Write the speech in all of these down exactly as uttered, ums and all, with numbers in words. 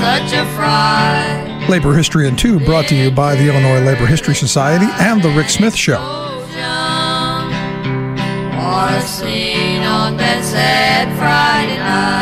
such a fright. Labor History in Two, brought to you by the Illinois Labor History Society and The Rick Smith Show. Or seen on that sad Friday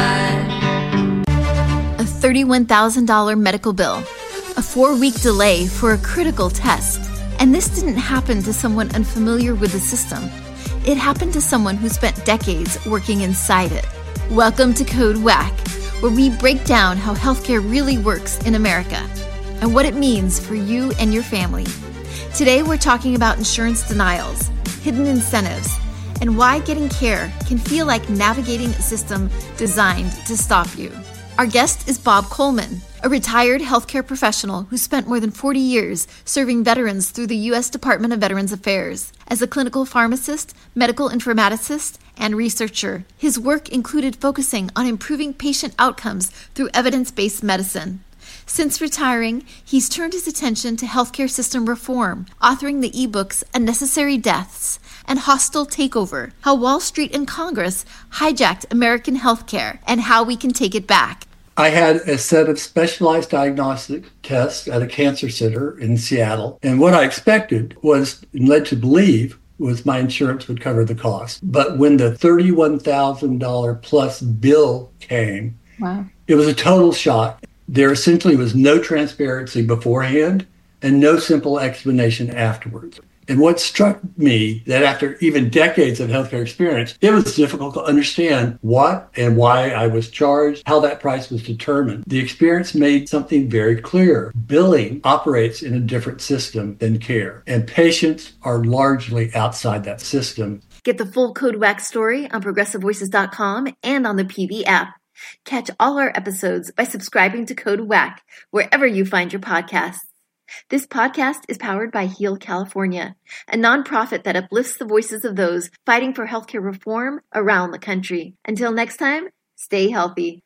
night. A thirty-one thousand dollars medical bill, a four-week delay for a critical test. And this didn't happen to someone unfamiliar with the system. It happened to someone who spent decades working inside it. Welcome to Code Whack, where we break down how healthcare really works in America and what it means for you and your family. Today, we're talking about insurance denials, hidden incentives, and why getting care can feel like navigating a system designed to stop you. Our guest is Bob Coleman, a retired healthcare professional who spent more than forty years serving veterans through the U S Department of Veterans Affairs. As a clinical pharmacist, medical informaticist, and researcher, his work included focusing on improving patient outcomes through evidence-based medicine. Since retiring, he's turned his attention to healthcare system reform, authoring the ebooks Unnecessary Deaths and Hostile Takeover, How Wall Street and Congress Hijacked American Healthcare and How We Can Take It Back. I had a set of specialized diagnostic tests at a cancer center in Seattle. And what I expected was, and led to believe, was my insurance would cover the cost. But when the thirty-one thousand dollars plus bill came, wow, it was a total shock. There essentially was no transparency beforehand and no simple explanation afterwards. And what struck me that after even decades of healthcare experience, it was difficult to understand what and why I was charged, how that price was determined. The experience made something very clear. Billing operates in a different system than care, and patients are largely outside that system. Get the full Code Whack story on progressive voices dot com and on the P V app. Catch all our episodes by subscribing to Code Whack wherever you find your podcasts. This podcast is powered by Heal California, a nonprofit that uplifts the voices of those fighting for healthcare reform around the country. Until next time, stay healthy.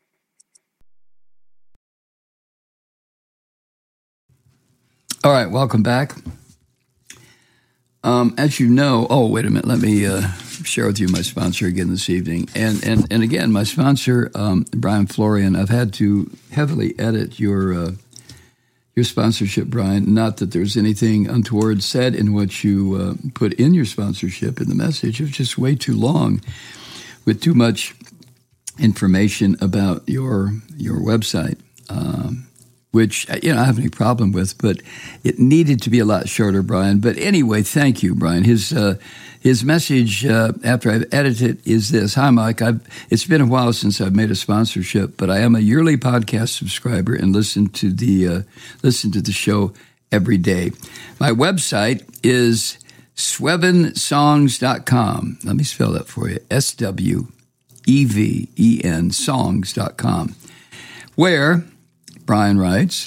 All right, welcome back. Um, as you know, oh, wait a minute, let me uh, share with you my sponsor again this evening. And and, and again, my sponsor, um, Brian Florian, I've had to heavily edit your uh, your sponsorship, Brian. Not that there's anything untoward said in what you uh, put in your sponsorship in the message. It was just way too long with too much information about your your website. Um which, you know, I don't have any problem with, but it needed to be a lot shorter, Brian. But anyway, thank you, Brian. His uh, his message uh, after I've edited it is this. Hi, Mike. I've, it's been a while since I've made a sponsorship, but I am a yearly podcast subscriber and listen to the uh, listen to the show every day. My website is sweven songs dot com. Let me spell that for you. S W E V E N songs dot com, where Brian writes,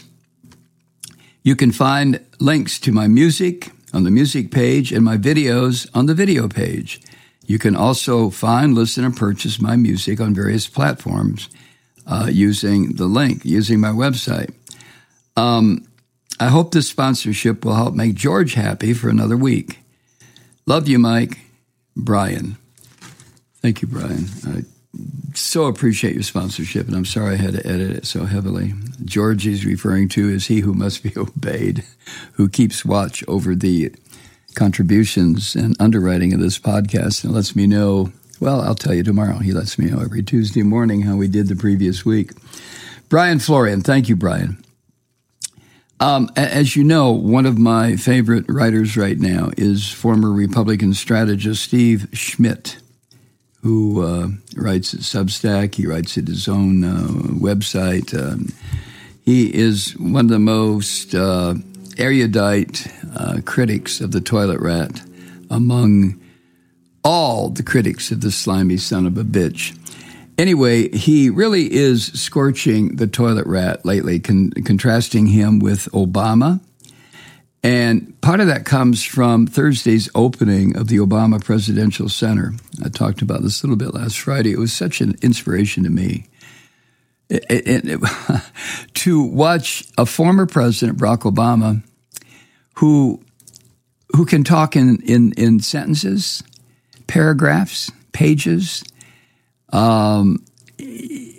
you can find links to my music on the music page and my videos on the video page. You can also find, listen, and purchase my music on various platforms uh, using the link, using my website. Um, I hope this sponsorship will help make George happy for another week. Love you, Mike. Brian. Thank you, Brian. I so appreciate your sponsorship, and I'm sorry I had to edit it so heavily. George he's referring to is he who must be obeyed, who keeps watch over the contributions and underwriting of this podcast and lets me know, well, I'll tell you tomorrow. He lets me know every Tuesday morning how we did the previous week. Brian Florian, thank you, Brian. Um, as you know, one of my favorite writers right now is former Republican strategist Steve Schmidt, who uh, writes at Substack. He writes at his own uh, website. Um, he is one of the most uh, erudite uh, critics of the toilet rat among all the critics of the slimy son of a bitch. Anyway, he really is scorching the toilet rat lately, con- contrasting him with Obama. And part of that comes from Thursday's opening of the Obama Presidential Center. I talked about this a little bit last Friday. It was such an inspiration to me. It, it, it, to watch a former president, Barack Obama, who who can talk in, in, in sentences, paragraphs, pages, um,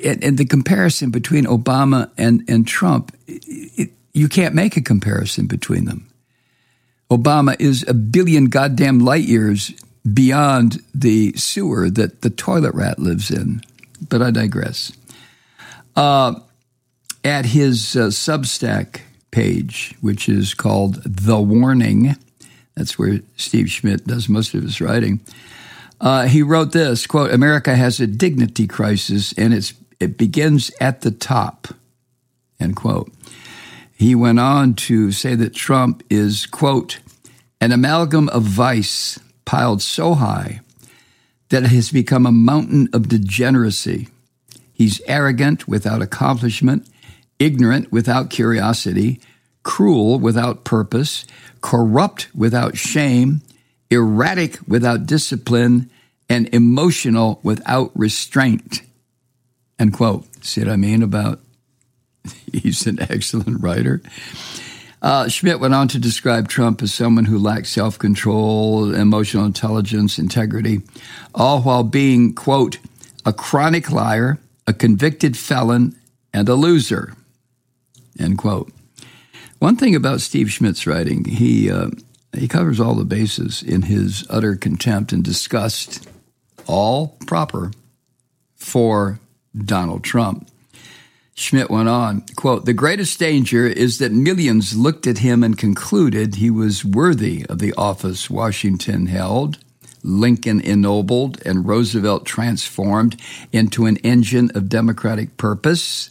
and, and the comparison between Obama and, and Trump, it, you can't make a comparison between them. Obama is a billion goddamn light years beyond the sewer that the toilet rat lives in. But I digress. Uh, at his uh, Substack page, which is called The Warning, that's where Steve Schmidt does most of his writing, uh, he wrote this, quote, America has a dignity crisis and it's, it begins at the top, end quote. He went on to say that Trump is, quote, an amalgam of vice piled so high that it has become a mountain of degeneracy. He's arrogant without accomplishment, ignorant without curiosity, cruel without purpose, corrupt without shame, erratic without discipline, and emotional without restraint. End quote. See what I mean about he's an excellent writer? Uh, Schmidt went on to describe Trump as someone who lacks self-control, emotional intelligence, integrity, all while being, quote, a chronic liar, a convicted felon, and a loser, end quote. One thing about Steve Schmidt's writing, he uh, he covers all the bases in his utter contempt and disgust, all proper, for Donald Trump. Schmidt went on, quote, the greatest danger is that millions looked at him and concluded he was worthy of the office Washington held, Lincoln ennobled, and Roosevelt transformed into an engine of democratic purpose.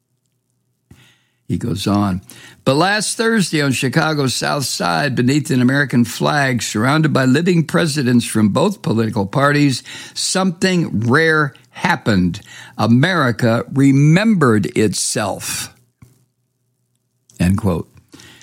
He goes on, but last Thursday on Chicago's South Side, beneath an American flag, surrounded by living presidents from both political parties, something rare happened. America remembered itself. End quote.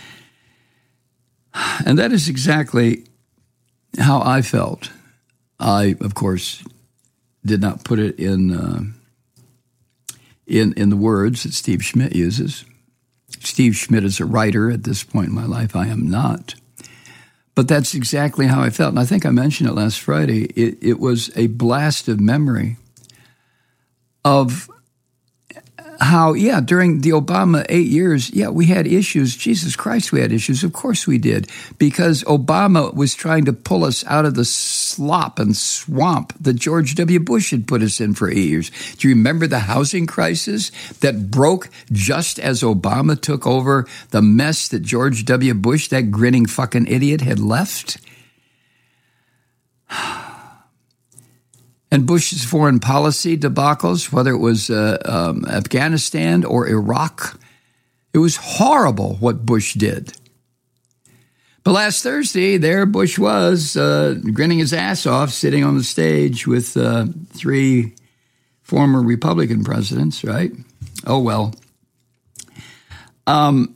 And that is exactly how I felt. I, of course, did not put it in uh, in in the words that Steve Schmidt uses. Steve Schmidt is a writer at this point in my life. I am not. But that's exactly how I felt. And I think I mentioned it last Friday. It, it was a blast of memory of how, yeah, during the Obama eight years, yeah, we had issues. Jesus Christ, we had issues. Of course we did. Because Obama was trying to pull us out of the slop and swamp that George W. Bush had put us in for eight years. Do you remember the housing crisis that broke just as Obama took over the mess that George W. Bush, that grinning fucking idiot, had left? And Bush's foreign policy debacles, whether it was uh, um, Afghanistan or Iraq, it was horrible what Bush did. But last Thursday, there Bush was, uh, grinning his ass off, sitting on the stage with uh, three former Republican presidents, right? Oh, well. Um,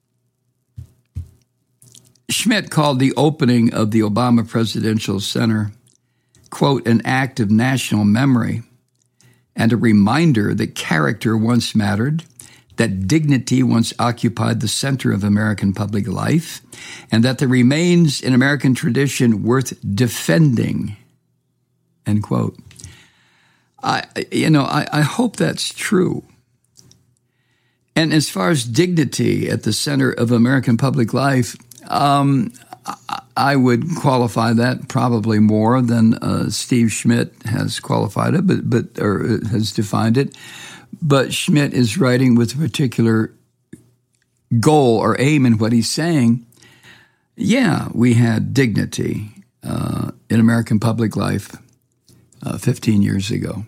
Schmidt called the opening of the Obama Presidential Center, quote, an act of national memory and a reminder that character once mattered, that dignity once occupied the center of American public life, and that there remains an American tradition worth defending, end quote. I, you know, I, I hope that's true. And as far as dignity at the center of American public life, um, I would qualify that probably more than uh, Steve Schmidt has qualified it, but but or has defined it. But Schmidt is writing with a particular goal or aim in what he's saying. Yeah, we had dignity uh, in American public life uh, fifteen years ago,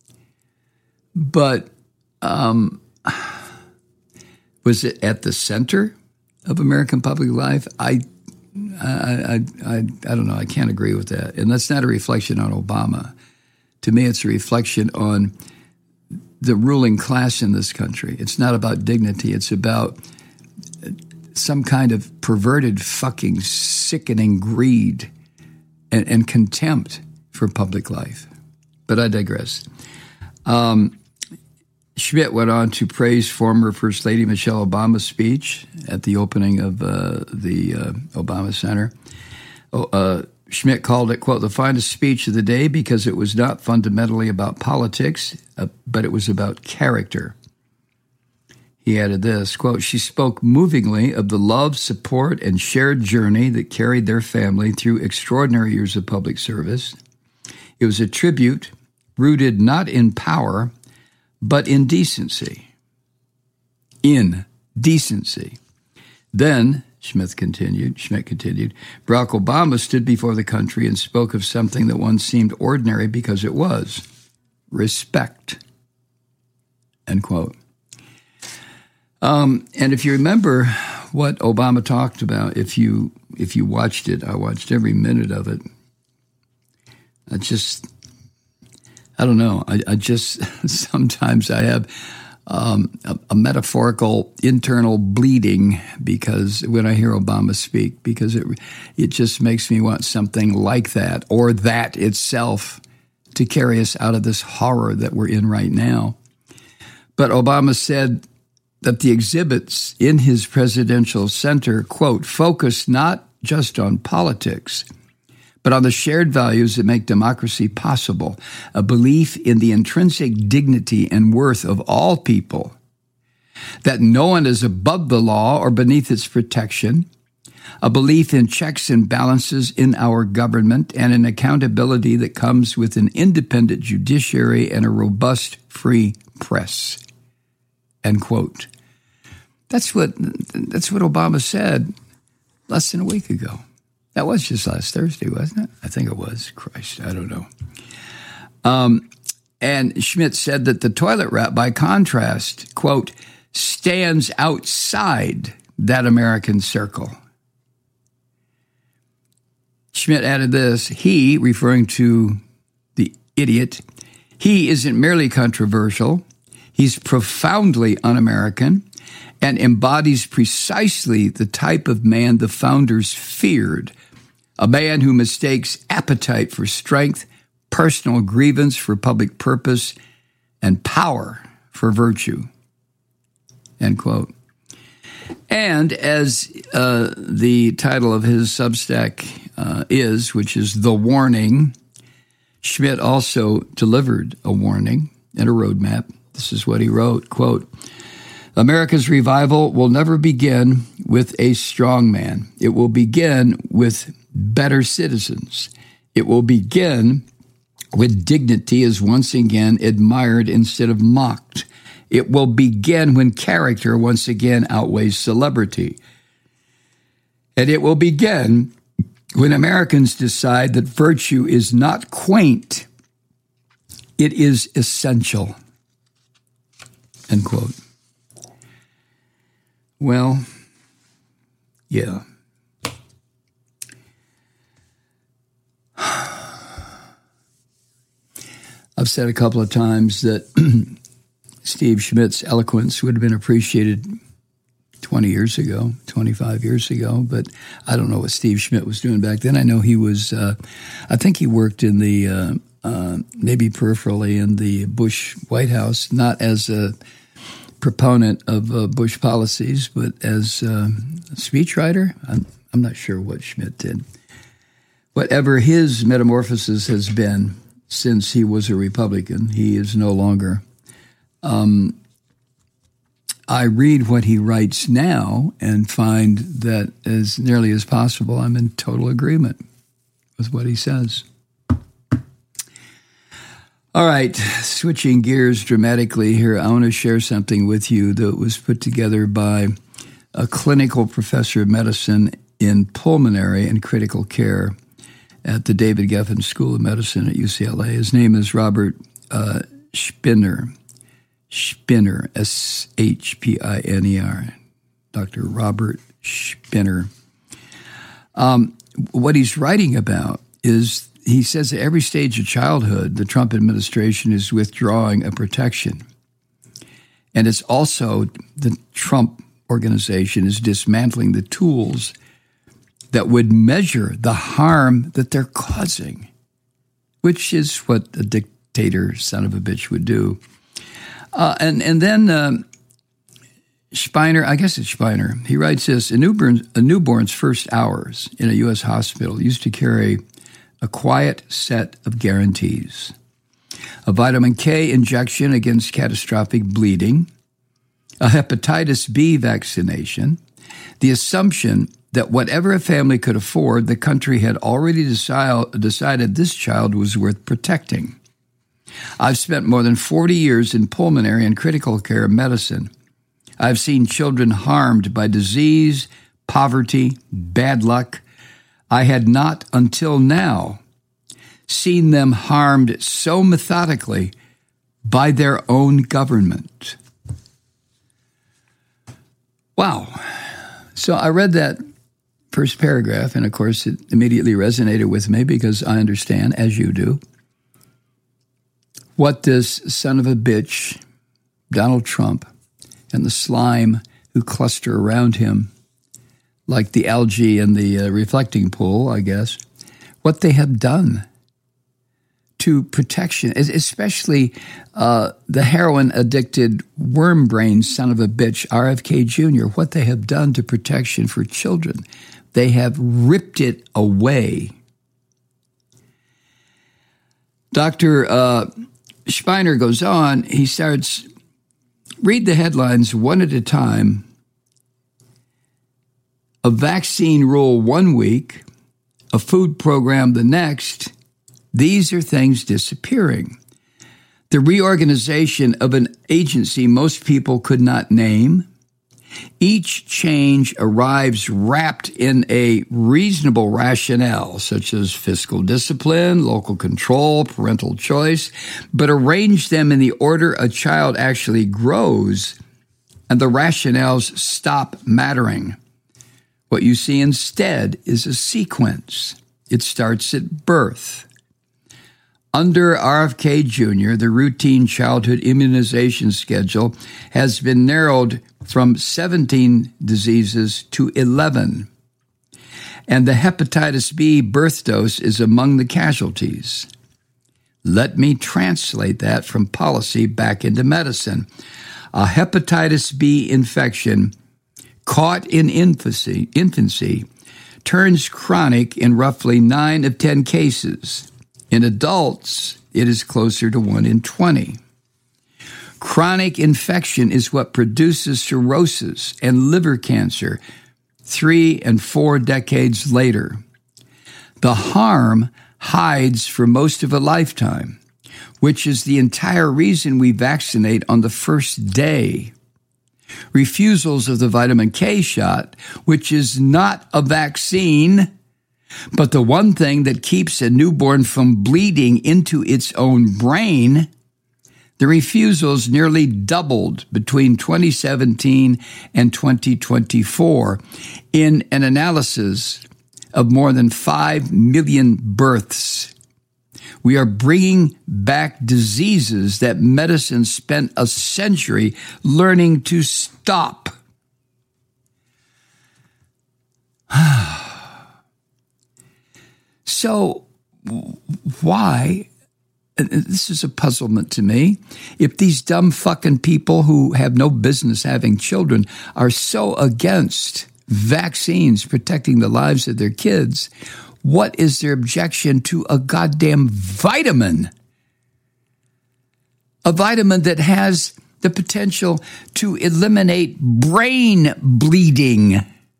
but um, was it at the center of American public life? I. I, I, I, I don't know. I can't agree with that. And that's not a reflection on Obama. To me, it's a reflection on the ruling class in this country. It's not about dignity. It's about some kind of perverted, fucking, sickening greed and, and contempt for public life. But I digress. Um, Schmidt went on to praise former First Lady Michelle Obama's speech at the opening of uh, the uh, Obama Center. Oh, uh, Schmidt called it, quote, the finest speech of the day because it was not fundamentally about politics, uh, but it was about character. He added this, quote, she spoke movingly of the love, support, and shared journey that carried their family through extraordinary years of public service. It was a tribute rooted not in power, but in decency. In decency. Then, Schmidt continued, Schmidt continued, Barack Obama stood before the country and spoke of something that once seemed ordinary because it was respect, end quote. Um, and if you remember what Obama talked about, if you if you watched it, I watched every minute of it. I just, I don't know. I, I just sometimes I have um, a, a metaphorical internal bleeding because when I hear Obama speak, because it it just makes me want something like that or that itself to carry us out of this horror that we're in right now. But Obama said that the exhibits in his presidential center, quote, focus not just on politics, but on the shared values that make democracy possible, a belief in the intrinsic dignity and worth of all people, that no one is above the law or beneath its protection, a belief in checks and balances in our government, and an accountability that comes with an independent judiciary and a robust free press, end quote. That's what that's what Obama said less than a week ago. That was just last Thursday, wasn't it? I think it was. Christ, I don't know. Um, and Schmidt said that the toilet wrap, by contrast, quote, stands outside that American circle. Schmidt added this, he, referring to the idiot, he isn't merely controversial, he's profoundly un-American, and embodies precisely the type of man the founders feared, a man who mistakes appetite for strength, personal grievance for public purpose, and power for virtue, end quote. And as uh, the title of his Substack uh, is, which is The Warning, Schmidt also delivered a warning and a roadmap. This is what he wrote, quote, America's revival will never begin with a strong man. It will begin with better citizens. It will begin with dignity is once again admired instead of mocked. It will begin when character once again outweighs celebrity. And it will begin when Americans decide that virtue is not quaint, it is essential, end quote. Well, yeah. I've said a couple of times that Steve Schmidt's eloquence would have been appreciated twenty years ago, twenty-five years ago, but I don't know what Steve Schmidt was doing back then. I know he was, uh, I think he worked in the, uh, uh, maybe peripherally in the Bush White House, not as a proponent of uh, Bush policies, but as uh, a speechwriter. I'm, I'm not sure what Schmidt did. Whatever his metamorphosis has been since he was a Republican, he is no longer. Um, I read what he writes now and find that as nearly as possible, I'm in total agreement with what he says. All right, switching gears dramatically here, I want to share something with you that was put together by a clinical professor of medicine in pulmonary and critical care at the David Geffen School of Medicine at U C L A. His name is Robert uh, Spinner. Spinner, S H P I N E R, Doctor Robert Spinner. Um, what he's writing about is, he says at every stage of childhood, the Trump administration is withdrawing a protection. And it's also, the Trump organization is dismantling the tools that would measure the harm that they're causing, which is what a dictator son of a bitch would do. Uh, and, and then um, Spiner, I guess it's Spiner, he writes this, a, newborn, a newborn's first hours in a U S hospital used to carry a quiet set of guarantees. A vitamin K injection against catastrophic bleeding, a hepatitis B vaccination, the assumption that whatever a family could afford, the country had already deci- decided this child was worth protecting. I've spent more than forty years in pulmonary and critical care medicine. I've seen children harmed by disease, poverty, bad luck. I had not until now seen them harmed so methodically by their own government. Wow. So I read that first paragraph, and of course it immediately resonated with me because I understand, as you do, what this son of a bitch, Donald Trump, and the slime who cluster around him, like the algae in the uh, reflecting pool, I guess, what they have done to protection, especially uh, the heroin-addicted worm-brained son of a bitch, R F K Junior, what they have done to protection for children. They have ripped it away. Doctor Uh, Spiner goes on, he starts, read the headlines one at a time. A vaccine rule one week, a food program the next. These are things disappearing. The reorganization of an agency most people could not name. Each change arrives wrapped in a reasonable rationale, such as fiscal discipline, local control, parental choice, but arrange them in the order a child actually grows, and the rationales stop mattering. What you see instead is a sequence. It starts at birth. Under R F K Junior, the routine childhood immunization schedule has been narrowed from seventeen diseases to eleven, and the hepatitis B birth dose is among the casualties. Let me translate that from policy back into medicine. A hepatitis B infection caught in infancy, infancy turns chronic in roughly nine of ten cases. In adults, it is closer to one in twenty. Chronic infection is what produces cirrhosis and liver cancer three and four decades later. The harm hides for most of a lifetime, which is the entire reason we vaccinate on the first day. Refusals of the vitamin K shot, which is not a vaccine, but the one thing that keeps a newborn from bleeding into its own brain, the refusals nearly doubled between twenty seventeen and twenty twenty-four in an analysis of more than five million births. We are bringing back diseases that medicine spent a century learning to stop. So why, this is a puzzlement to me, if these dumb fucking people who have no business having children are so against vaccines protecting the lives of their kids, what is their objection to a goddamn vitamin? A vitamin that has the potential to eliminate brain bleeding.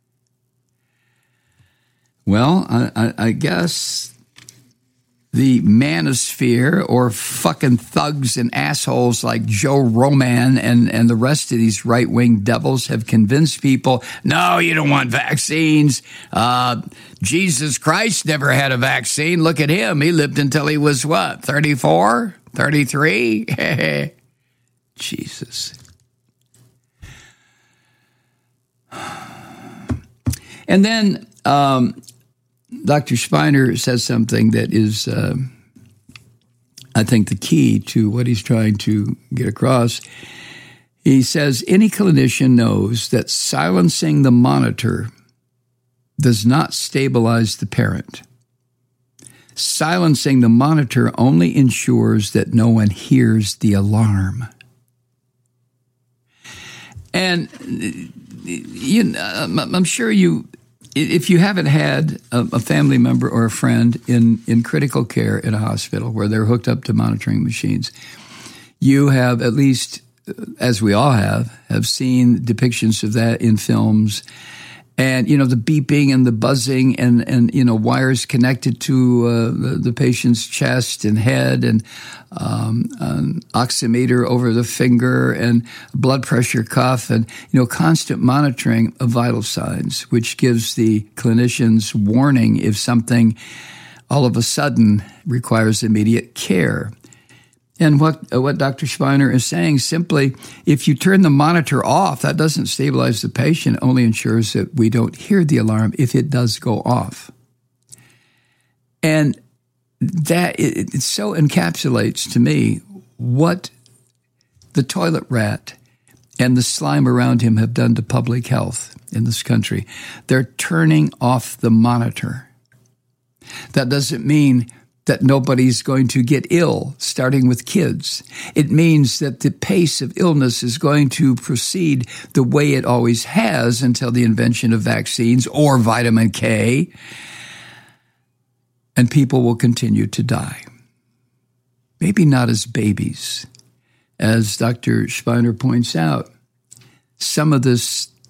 Well, I, I, I guess the manosphere or fucking thugs and assholes like Joe Roman and, and the rest of these right-wing devils have convinced people, no, you don't want vaccines. Uh, Jesus Christ never had a vaccine. Look at him. He lived until he was what, thirty-four, thirty-three? Jesus. And then um, Doctor Spiner says something that is, uh, I think, the key to what he's trying to get across. He says, any clinician knows that silencing the monitor does not stabilize the parent. Silencing the monitor only ensures that no one hears the alarm. And you know, I'm sure you if you haven't had a, a family member or a friend in, in critical care in a hospital where they're hooked up to monitoring machines, you have at least, as we all have, have seen depictions of that in films. And, you know, the beeping and the buzzing and, and you know, wires connected to uh, the, the patient's chest and head and um, an oximeter over the finger and blood pressure cuff and, you know, constant monitoring of vital signs, which gives the clinicians warning if something all of a sudden requires immediate care. And what uh, what Doctor Spiner is saying, simply, if you turn the monitor off, that doesn't stabilize the patient, only ensures that we don't hear the alarm if it does go off. And that it, it so encapsulates to me what the toilet rat and the slime around him have done to public health in this country. They're turning off the monitor. That doesn't mean that nobody's going to get ill, starting with kids. It means that the pace of illness is going to proceed the way it always has until the invention of vaccines or vitamin K, and people will continue to die. Maybe not as babies. As Doctor Spiner points out, some of this